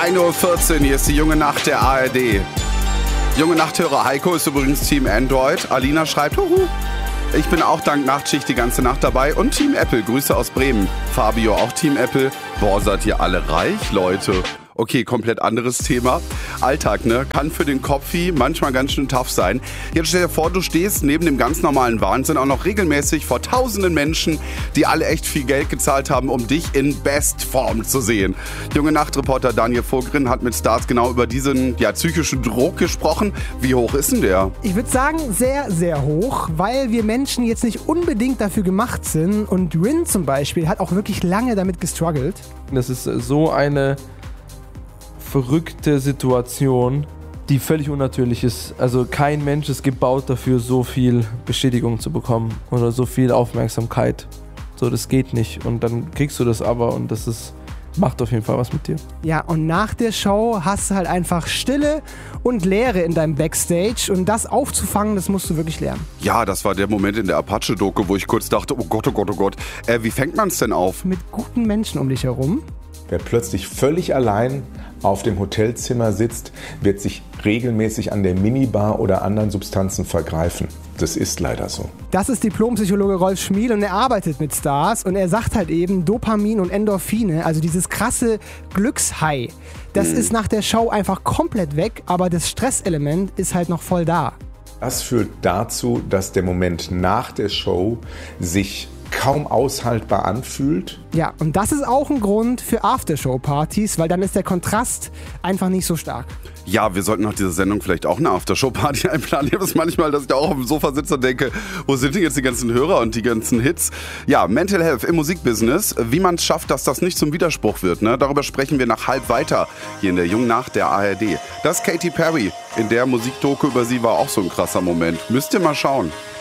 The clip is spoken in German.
1:14 Uhr, hier ist die junge Nacht der ARD. Junge Nachthörer Heiko ist übrigens Team Android. Alina schreibt, huhu. Ich bin auch dank Nachtschicht die ganze Nacht dabei. Und Team Apple, Grüße aus Bremen. Fabio, auch Team Apple. Boah, seid ihr alle reich, Leute. Okay, komplett anderes Thema. Alltag, ne? Kann für den Kopfi manchmal ganz schön tough sein. Jetzt stell dir vor, du stehst neben dem ganz normalen Wahnsinn auch noch regelmäßig vor tausenden Menschen, die alle echt viel Geld gezahlt haben, um dich in Bestform zu sehen. Junge Nachtreporter Daniel Vogrin hat mit Stars genau über diesen psychischen Druck gesprochen. Wie hoch ist denn der? Ich würde sagen, sehr, sehr hoch, weil wir Menschen jetzt nicht unbedingt dafür gemacht sind. Und Rin zum Beispiel hat auch wirklich lange damit gestruggelt. Das ist so eine verrückte Situation, die völlig unnatürlich ist. Also kein Mensch ist gebaut dafür, so viel Bestätigung zu bekommen oder so viel Aufmerksamkeit. So, das geht nicht. Und dann kriegst du das aber und macht auf jeden Fall was mit dir. Ja, und nach der Show hast du halt einfach Stille und Leere in deinem Backstage und das aufzufangen, das musst du wirklich lernen. Ja, das war der Moment in der Apache-Doku, wo ich kurz dachte, oh Gott, oh Gott, oh Gott. Wie fängt man es denn auf? Mit guten Menschen um dich herum. Wer plötzlich völlig allein auf dem Hotelzimmer sitzt, wird sich regelmäßig an der Minibar oder anderen Substanzen vergreifen. Das ist leider so. Das ist Diplompsychologe Rolf Schmiel und er arbeitet mit Stars und er sagt halt eben, Dopamin und Endorphine, also dieses krasse Glückshigh, das ist nach der Show einfach komplett weg, aber das Stresselement ist halt noch voll da. Das führt dazu, dass der Moment nach der Show sich kaum aushaltbar anfühlt. Ja, und das ist auch ein Grund für Aftershow-Partys, weil dann ist der Kontrast einfach nicht so stark. Ja, wir sollten nach dieser Sendung vielleicht auch eine Aftershow-Party einplanen. Ich habe es manchmal, dass ich da auch auf dem Sofa sitze und denke, wo sind denn jetzt die ganzen Hörer und die ganzen Hits? Ja, Mental Health im Musikbusiness, wie man es schafft, dass das nicht zum Widerspruch wird. Ne? Darüber sprechen wir nach halb weiter hier in der Jungen Nacht der ARD. Das ist Katy Perry. In der Musikdoku über sie war auch so ein krasser Moment. Müsst ihr mal schauen.